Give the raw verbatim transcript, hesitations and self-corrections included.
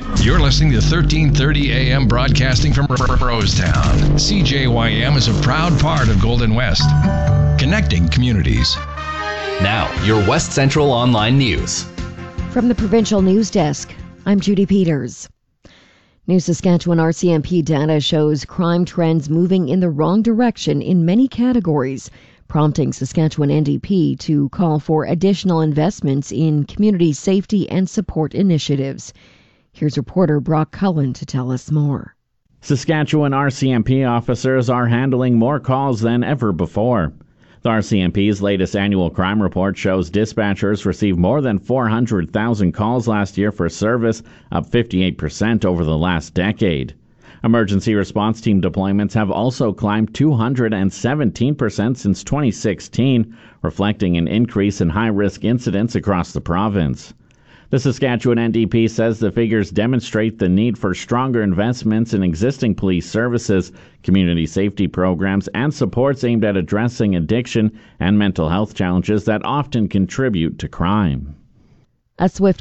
You're listening to thirteen thirty A M broadcasting from Rosetown. C J Y M is a proud part of Golden West, connecting communities. Now, your West Central Online News. From the Provincial News Desk, I'm Judy Peters. New Saskatchewan R C M P data shows crime trends moving in the wrong direction in many categories, prompting Saskatchewan N D P to call for additional investments in community safety and support initiatives. Here's reporter Brock Cullen to tell us more. Saskatchewan R C M P officers are handling more calls than ever before. The R C M P's latest annual crime report shows dispatchers received more than four hundred thousand calls last year for service, up fifty-eight percent over the last decade. Emergency response team deployments have also climbed two hundred seventeen percent since twenty sixteen, reflecting an increase in high-risk incidents across the province. The Saskatchewan N D P says the figures demonstrate the need for stronger investments in existing police services, community safety programs, and supports aimed at addressing addiction and mental health challenges that often contribute to crime. A swift